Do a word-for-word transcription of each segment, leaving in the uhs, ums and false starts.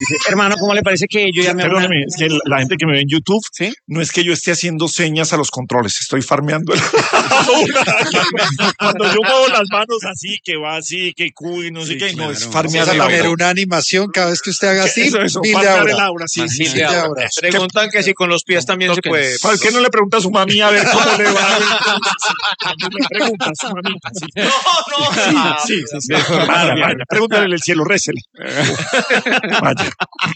parece? Hermano, ¿cómo le parece que yo llamé a una... Perdóneme, es que la gente que me ve en YouTube, ¿sí? No es que yo esté haciendo señas a los controles, estoy farmeando. El... Cuando yo muevo las manos así, que va así, que cuy, no sé Sí, qué, claro. no, es farmear Vamos a el poner aura. una animación cada vez que usted haga así. Eso, eso, mil de farmear aura. el aura, sí, sí, Mil sí. de aura. Preguntan que si con los pies también se puede. ¿Por qué no le pregunta a su mami a ver cómo le va? Le pregunta a su mamita, sí. No, no. Sí, sí, sí. Vaya, vaya, pregúntale en el cielo, récele. Vaya.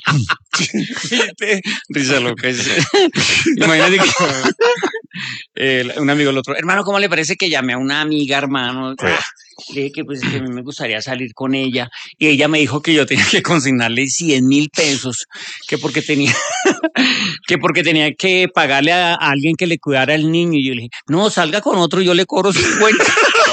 Risa loca. Imagínate que eh, un amigo el otro, hermano, ¿cómo le parece que llamé a una amiga, hermano? Sí. Le dije que pues que a mí me gustaría salir con ella y ella me dijo que yo tenía que consignarle cien mil pesos, que porque tenía que porque tenía que pagarle a, a alguien que le cuidara al niño y yo le dije, no, salga con otro, yo le cobro cincuenta.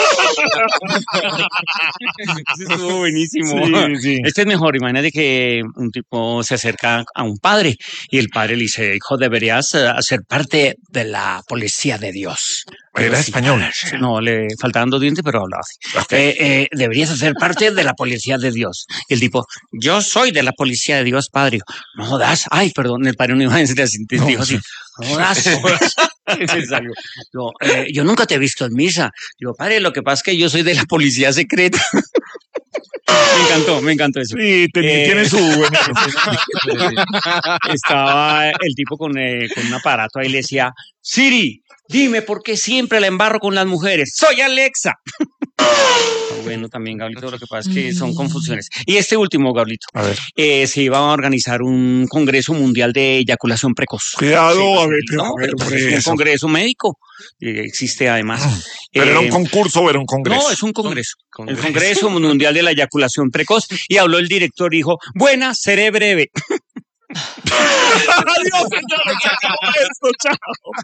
Estuvo buenísimo. Sí, sí. Este es mejor. Imagínate que un tipo se acerca a un padre y el padre le dice, hijo, deberías eh, hacer parte de la policía de Dios. Era Sí, español. No, le faltaban dos dientes, pero hablaba así. Ok. Eh, eh, deberías hacer parte de la policía de Dios. Y el tipo, yo soy de la policía de Dios, padre. No jodas. Ay, perdón, el padre no iba a decir así, No, dijo así. No jodas. Se salió. Yo, eh, yo nunca te he visto en misa. Digo, padre, lo que pasa es que yo soy de la policía secreta. Me encantó, me encantó eso. Sí, te- Eh, tiene su... Estaba el tipo con, eh, con un aparato ahí, le decía, Siri, dime por qué siempre la embarro con las mujeres. ¡Soy Alexa! Bueno, también, Gablito, lo que pasa es que son confusiones. Y este último, Gablito, A ver. eh, se iba a organizar un congreso mundial de eyaculación precoz. Cuidado, Sí, a ver, no, a ver, pero pues hombre, es un eso. congreso médico. eh, existe además. ¿Pero Eh, era un concurso o era un congreso? no, es un congreso. Congreso. El Congreso Mundial de la Eyaculación Precoz. Y habló el director y dijo, buena, seré breve. Adiós, señores, se acabó esto, chao.